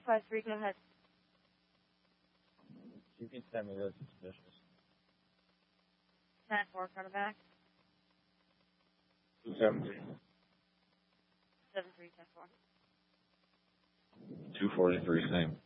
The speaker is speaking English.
253, go ahead. You can send me those suspicious. 10-4, front and back. 273. 73, 10-4. 243, same.